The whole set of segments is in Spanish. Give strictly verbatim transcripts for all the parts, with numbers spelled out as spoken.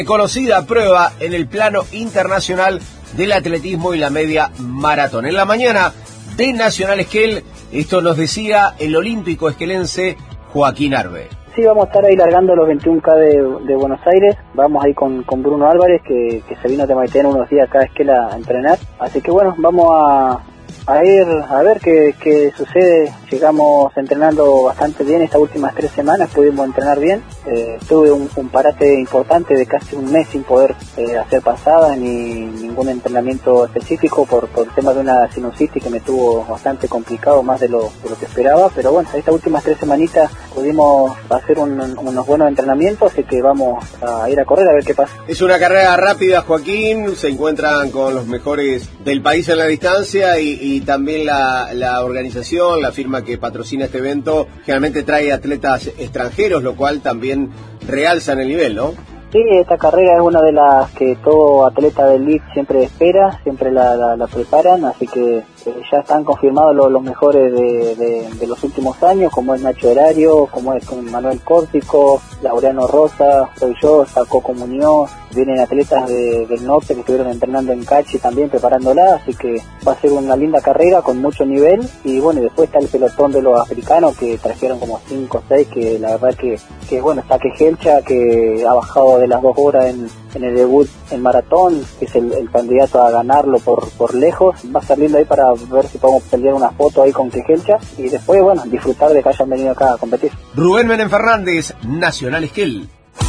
Conocida prueba en el plano internacional del atletismo y la media maratón. En la mañana de Nacional Esquel, esto nos decía el olímpico esquelense Joaquín Arbe. Sí, vamos a estar ahí largando los veintiún K de, de Buenos Aires. Vamos ahí con, con Bruno Álvarez, que, que se vino de Maitén unos días acá a Esquel a entrenar. Así que bueno, vamos a, a ir a ver qué, qué sucede. Llegamos entrenando bastante bien estas últimas tres semanas, pudimos entrenar bien. Eh, tuve un, un parate importante de casi un mes sin poder eh, hacer pasadas ni ningún entrenamiento específico por, por el tema de una sinusitis que me tuvo bastante complicado, más de lo, de lo que esperaba. Pero bueno, estas últimas tres semanitas pudimos hacer un, unos buenos entrenamientos, así que vamos a ir a correr a ver qué pasa. Es una carrera rápida, Joaquín, se encuentran con los mejores del país en la distancia y, y también la, la organización, la firma que patrocina este evento, generalmente trae atletas extranjeros, lo cual también realza en el nivel, ¿no? Sí, esta carrera es una de las que todo atleta del elite siempre espera, siempre la, la, la preparan, así que eh, ya están confirmados los, los mejores de, de, de los últimos años, como es Nacho Erario, como es Manuel Córtico, Laureano Rosa, soy yo, Coco Muñoz, vienen atletas de, del norte que estuvieron entrenando en Cachi también preparándola, así que va a ser una linda carrera con mucho nivel. Y bueno, y después está el pelotón de los africanos que trajeron como cinco o seis, que la verdad que, que bueno, está Quejelcha, que ha bajado de las dos horas en, en el debut en maratón, que es el, el candidato a ganarlo por, por lejos. Va a estar lindo ahí para ver si podemos pelear una foto ahí con Quejelcha y después, bueno, disfrutar de que hayan venido acá a competir. Rubén Menem Fernández, Nacional Esquel.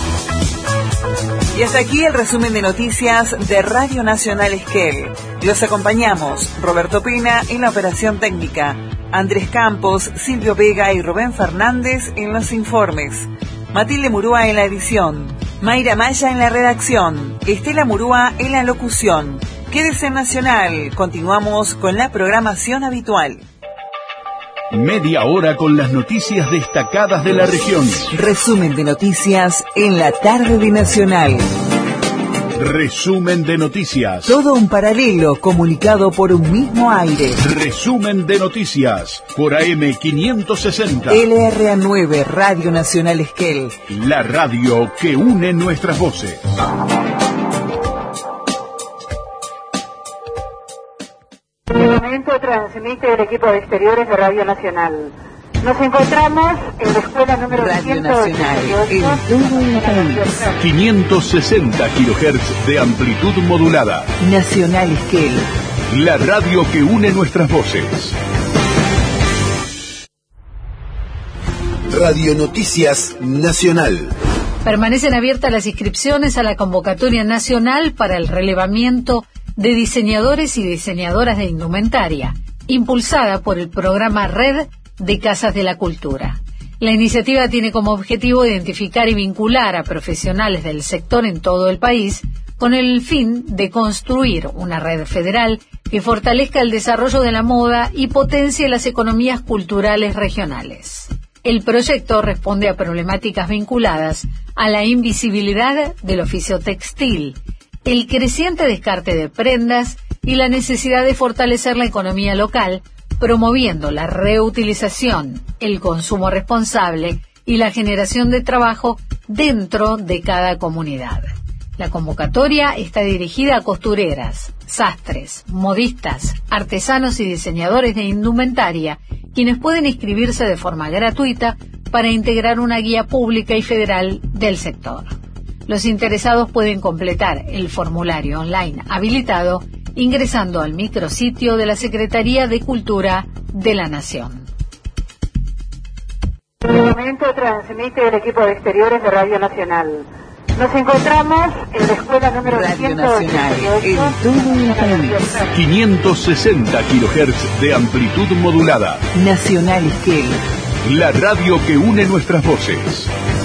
Y hasta aquí el resumen de noticias de Radio Nacional Esquel. Los acompañamos Roberto Pina en la operación técnica, Andrés Campos, Silvio Vega y Rubén Fernández en los informes, Matilde Murúa en la edición, Mayra Maya en la redacción, Estela Murúa en la locución. Quédese en Nacional, continuamos con la programación habitual. Media hora con las noticias destacadas de la región. Resumen de noticias en la tarde de Nacional. Resumen de noticias. Todo un paralelo comunicado por un mismo aire. Resumen de noticias por A M quinientos sesenta. L R A nueve, Radio Nacional Esquel. La radio que une nuestras voces. En el momento transmite el equipo de exteriores de Radio Nacional. Nos encontramos en la escuela número Radio Nacional, en todo el país. quinientos sesenta kilohertz de amplitud modulada. Nacional Esquel. La radio que une nuestras voces. Radio Noticias Nacional. Permanecen abiertas las inscripciones a la convocatoria nacional para el relevamiento de diseñadores y diseñadoras de indumentaria, impulsada por el programa Red de Casas de la Cultura. La iniciativa tiene como objetivo identificar y vincular a profesionales del sector en todo el país con el fin de construir una red federal que fortalezca el desarrollo de la moda y potencie las economías culturales regionales. El proyecto responde a problemáticas vinculadas a la invisibilidad del oficio textil, el creciente descarte de prendas y la necesidad de fortalecer la economía local, promoviendo la reutilización, el consumo responsable y la generación de trabajo dentro de cada comunidad. La convocatoria está dirigida a costureras, sastres, modistas, artesanos y diseñadores de indumentaria, quienes pueden inscribirse de forma gratuita para integrar una guía pública y federal del sector. Los interesados pueden completar el formulario online habilitado ingresando al micrositio de la Secretaría de Cultura de la Nación. En el momento transmite el equipo de exteriores de Radio Nacional. Nos encontramos en la escuela número Radio Nacional, en todo el país. quinientos sesenta kilohertz de amplitud modulada. Nacional Esquel. La radio que une nuestras voces.